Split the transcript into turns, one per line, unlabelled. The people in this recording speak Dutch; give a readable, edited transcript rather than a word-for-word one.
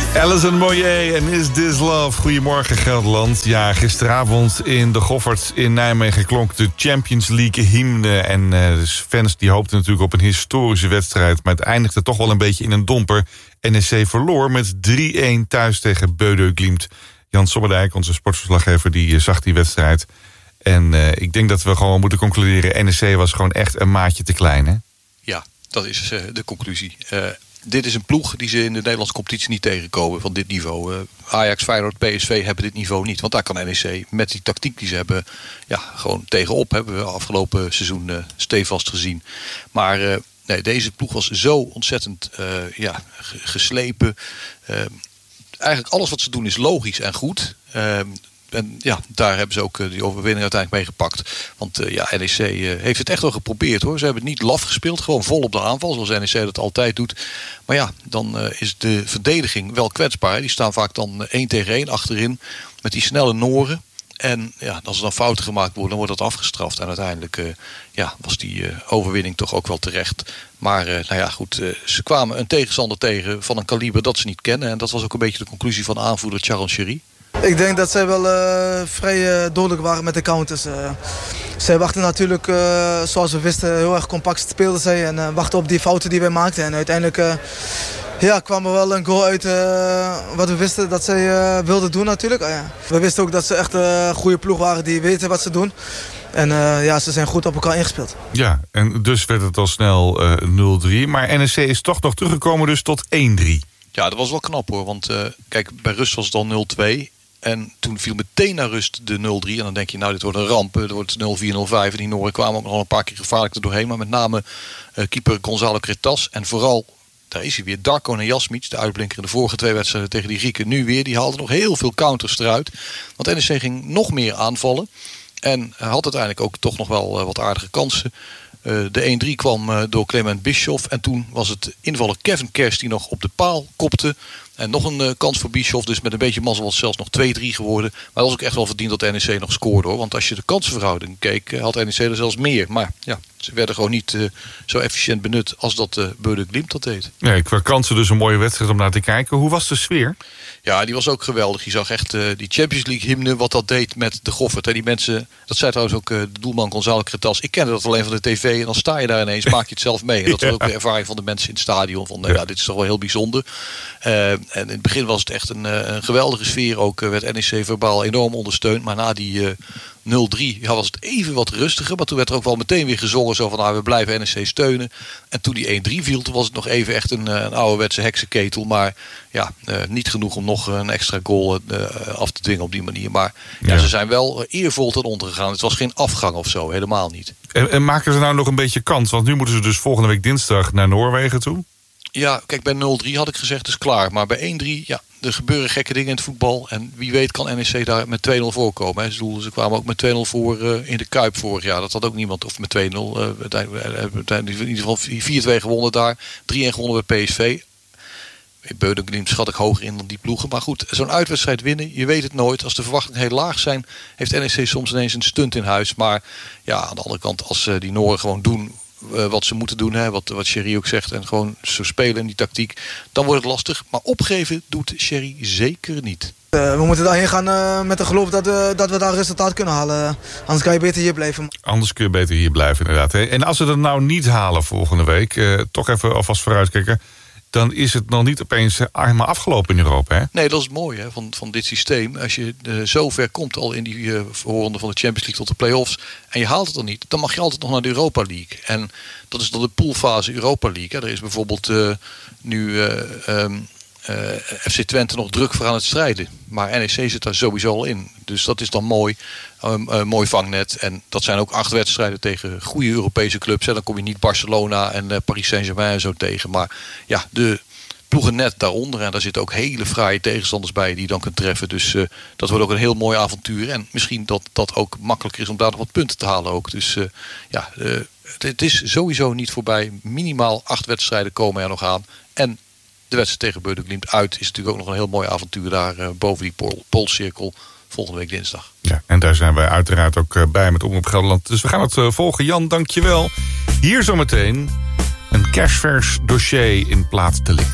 Alison Moyet en Is This Love? Goedemorgen Gelderland. Ja, gisteravond in de Goffert in Nijmegen klonk de Champions League hymne. En dus fans die hoopten natuurlijk op een historische wedstrijd. Maar het eindigde toch wel een beetje in een domper. NEC verloor met 3-1 thuis tegen Bødø Glimt. Jan Sommerdijk, onze sportverslaggever, die zag die wedstrijd. En ik denk dat we gewoon moeten concluderen, NEC was gewoon echt een maatje te klein, hè?
Ja, dat is de conclusie. Dit is een ploeg die ze in de Nederlandse competitie niet tegenkomen van dit niveau. Ajax, Feyenoord, PSV hebben dit niveau niet. Want daar kan NEC met die tactiek die ze hebben gewoon tegenop. Hebben we afgelopen seizoen stevast gezien. Maar nee, deze ploeg was zo ontzettend geslepen. Eigenlijk alles wat ze doen is logisch en goed. En ja, daar hebben ze ook die overwinning uiteindelijk mee gepakt. Want NEC heeft het echt wel geprobeerd, hoor. Ze hebben het niet laf gespeeld, gewoon vol op de aanval, zoals NEC dat altijd doet. Maar ja, dan is de verdediging wel kwetsbaar. Die staan vaak dan 1 tegen 1 achterin met die snelle Noren. En ja, als er dan fouten gemaakt worden, dan wordt dat afgestraft. En uiteindelijk was die overwinning toch ook wel terecht. Maar goed, ze kwamen een tegenstander tegen van een kaliber dat ze niet kennen. En dat was ook een beetje de conclusie van aanvoerder Charon Sherry.
Ik denk dat zij wel vrij dodelijk waren met de counters. Zij wachten natuurlijk, zoals we wisten, heel erg compact speelden zij. En wachten op die fouten die wij maakten. En uiteindelijk kwam er wel een goal uit wat we wisten dat zij wilden doen natuurlijk. We wisten ook dat ze echt een goede ploeg waren die weten wat ze doen. En ze zijn goed op elkaar ingespeeld.
Ja, en dus werd het al snel 0-3. Maar NEC is toch nog teruggekomen dus tot 1-3.
Ja, dat was wel knap, hoor. Want kijk, bij rust was het al 0-2. En toen viel meteen naar rust de 0-3. En dan denk je, nou, dit wordt een ramp. Het wordt 0-4, 0-5. En die Noren kwamen ook nog een paar keer gevaarlijk er doorheen. Maar met name keeper Gonzalo Cretas. En vooral, daar is hij weer, Darko Nejasmic. De uitblinker in de vorige 2 wedstrijden tegen die Grieken. Nu weer, die haalde nog heel veel counters eruit. Want NEC ging nog meer aanvallen. En had uiteindelijk ook toch nog wel wat aardige kansen. De 1-3 kwam door Clement Bischoff. En toen was het invaller Kevin Kerst die nog op de paal kopte. En nog een kans voor Bischoff. Dus met een beetje mazzel was het zelfs nog 2-3 geworden. Maar dat was ook echt wel verdiend dat NEC nog scoorde, hoor. Want als je de kansenverhouding keek, had NEC er zelfs meer. Maar ja, ze werden gewoon niet zo efficiënt benut als dat Bødø Glimt dat deed.
Nee, qua kansen dus een mooie wedstrijd om naar te kijken. Hoe was de sfeer?
Ja, die was ook geweldig. Je zag echt die Champions League hymne, wat dat deed met de Goffert. Die mensen, dat zei trouwens ook de doelman Gonzalo Cretas. Ik kende dat alleen van de tv en dan sta je daar ineens, maak je het zelf mee. En dat was ook de ervaring van de mensen in het stadion. Van, dit is toch wel heel bijzonder. En in het begin was het echt een geweldige sfeer. Ook werd NEC verbaal enorm ondersteund. Maar na die 0-3 was het even wat rustiger. Maar toen werd er ook wel meteen weer gezongen. Zo van, we blijven NEC steunen. En toen die 1-3 viel, toen was het nog even echt een ouderwetse heksenketel. Maar ja, niet genoeg om nog een extra goal af te dwingen op die manier. Maar ze zijn wel eervol ten onder gegaan. Het was geen afgang of zo, helemaal niet.
En maken ze nou nog een beetje kans? Want nu moeten ze dus volgende week dinsdag naar Noorwegen toe.
Ja, kijk, bij 0-3 had ik gezegd, is klaar. Maar bij 1-3, er gebeuren gekke dingen in het voetbal. En wie weet kan NEC daar met 2-0 voorkomen. Hè. Ze kwamen ook met 2-0 voor in de Kuip vorig jaar. Dat had ook niemand, of met 2-0. In ieder geval 4-2 gewonnen daar. 3-1 gewonnen bij PSV. Bødø Glimt schat ik hoger in dan die ploegen. Maar goed, zo'n uitwedstrijd winnen, je weet het nooit. Als de verwachtingen heel laag zijn, heeft NEC soms ineens een stunt in huis. Maar ja, aan de andere kant, als die Noren gewoon doen wat ze moeten doen, hè, wat Sherry ook zegt, en gewoon zo spelen in die tactiek, dan wordt het lastig. Maar opgeven doet Sherry zeker niet.
We moeten daarheen gaan met de geloof dat we daar resultaat kunnen halen. Anders kan je beter hier blijven.
Anders kun je beter hier blijven, inderdaad. Hè? En als ze dat nou niet halen volgende week, toch even alvast vooruitkijken, dan is het nog niet opeens helemaal afgelopen in Europa, hè?
Nee, dat is mooi, hè, van dit systeem. Als je zo ver komt al in die voorronde van de Champions League tot de play-offs en je haalt het dan niet, dan mag je altijd nog naar de Europa League. En dat is dan de poolfase Europa League. Hè. Er is bijvoorbeeld nu FC Twente nog druk voor aan het strijden. Maar NEC zit daar sowieso al in. Dus dat is dan mooi. Mooi vangnet. En dat zijn ook 8 wedstrijden tegen goede Europese clubs. En dan kom je niet Barcelona en Paris Saint-Germain en zo tegen. Maar ja, de ploegen net daaronder. En daar zitten ook hele fraaie tegenstanders bij die je dan kunt treffen. Dus dat wordt ook een heel mooi avontuur. En misschien dat dat ook makkelijker is om daar nog wat punten te halen ook. Dus het is sowieso niet voorbij. Minimaal 8 wedstrijden komen er nog aan. En de wedstrijd tegen Bødø Glimt uit is natuurlijk ook nog een heel mooi avontuur daar boven die Poolcirkel volgende week dinsdag. Ja,
en daar zijn wij uiteraard ook bij met Omroep Gelderland. Dus we gaan het volgen. Jan, dankjewel. Hier zometeen een kerstvers dossier in plaats te lichten.